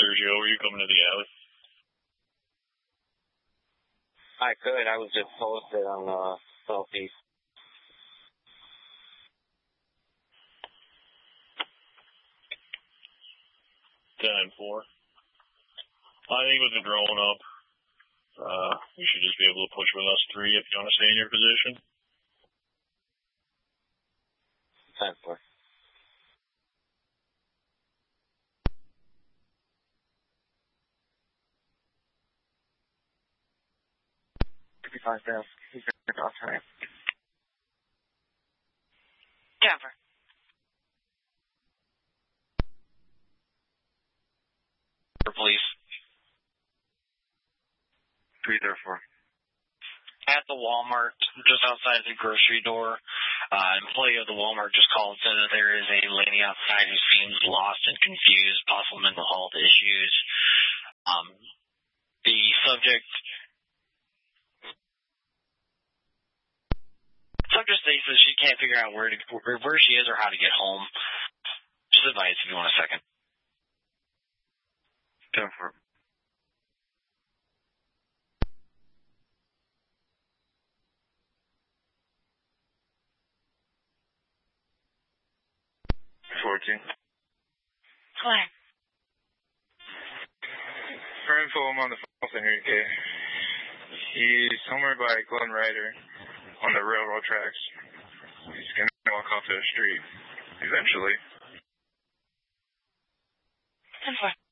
Sergio, were you coming to the alley? I could. I was just posted on Southeast. 10-4. I think with the drone up, you should just be able to push with us 3 if you want to stay in your position. 10-4. Denver. Police. 3-4. At the Walmart, just outside the grocery door, an employee of the Walmart just called and said that there is a lady outside who seems lost and confused, possible mental health issues. The subject states that she can't figure out where she is or how to get home. Just advice if you want a second. 10-4. Go ahead. For info, I'm on the phone with Enrique. He's somewhere by Glen Ryder on the railroad tracks. He's going to walk off the street eventually. 10-4.